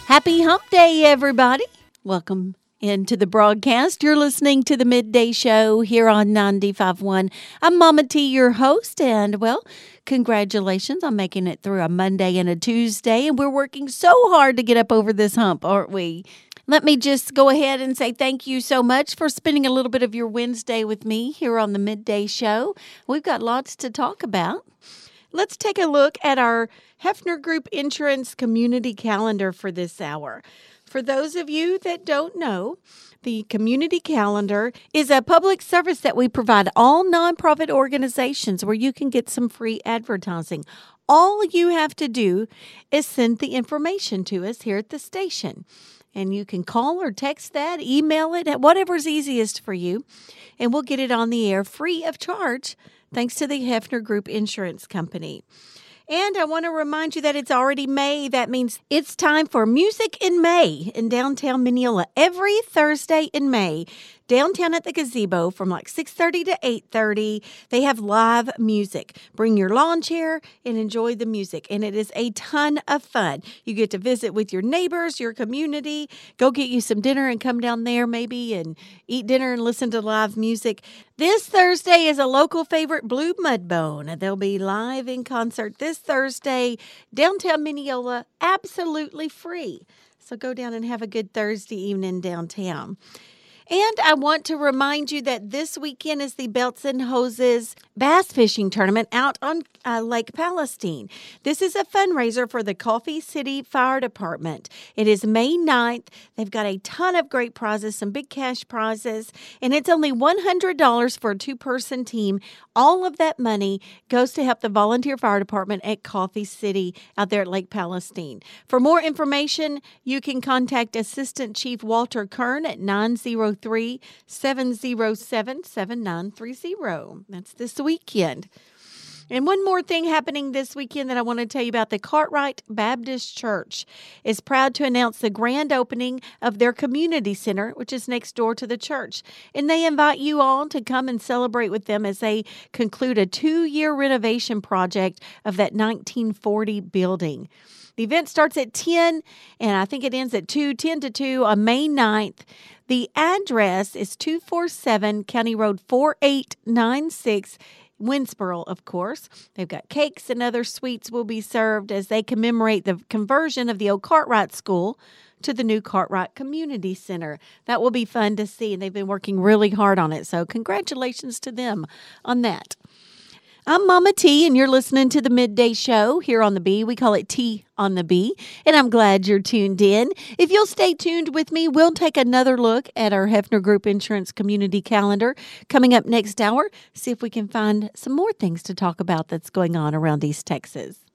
Happy Hump Day, everybody. Welcome into the broadcast. You're listening to the Midday Show here on 95.1. I'm Mama T, your host, and, well, congratulations on making it through a Monday and a Tuesday, and we're working so hard to get up over this hump, aren't we? Let me just go ahead and say thank you so much for spending a little bit of your Wednesday with me here on the Midday Show. We've got lots to talk about. Let's take a look at our Hefner Group Insurance Community Calendar for this hour. For those of you that don't know, the Community Calendar is a public service that we provide all nonprofit organizations where you can get some free advertising. All you have to do is send the information to us here at the station. And you can call or text that, email it, whatever's easiest for you. And we'll get it on the air free of charge, thanks to the Hefner Group Insurance Company. And I want to remind you that it's already May. That means it's time for Music in May in downtown Mineola every Thursday in May. Downtown at the gazebo from like 6:30 to 8:30. They have live music. Bring your lawn chair and enjoy the music. And it is a ton of fun. You get to visit with your neighbors, your community. Go get you some dinner and come down there maybe and eat dinner and listen to live music. This Thursday is a local favorite, Blue Mudbone. They'll be live in concert this Thursday, downtown Mineola, absolutely free. So go down and have a good Thursday evening downtown. And I want to remind you that this weekend is the Belts and Hoses Bass Fishing Tournament out on Lake Palestine. This is a fundraiser for the Coffee City Fire Department. It is May 9th. They've got a ton of great prizes, some big cash prizes, and it's only $100 for a two-person team. All of that money goes to help the volunteer fire department at Coffee City out there at Lake Palestine. For more information, you can contact Assistant Chief Walter Kern at 903-707-7930. That's this weekend. And one more thing happening this weekend that I want to tell you about. The Cartwright Baptist Church is proud to announce the grand opening of their community center, which is next door to the church. And they invite you all to come and celebrate with them as they conclude a 2-year renovation project of that 1940 building. The event starts at 10, and I think it ends at 10 to 2 on May 9th. The address is 247 County Road 4896, Winsboro, of course. They've got cakes and other sweets will be served as they commemorate the conversion of the old Cartwright School to the new Cartwright Community Center. That will be fun to see, and they've been working really hard on it, so congratulations to them on that. I'm Mama T, and you're listening to the Midday Show here on the B. We call it T on the B, and I'm glad you're tuned in. If you'll stay tuned with me, we'll take another look at our Hefner Group Insurance Community Calendar coming up next hour. See if we can find some more things to talk about that's going on around East Texas.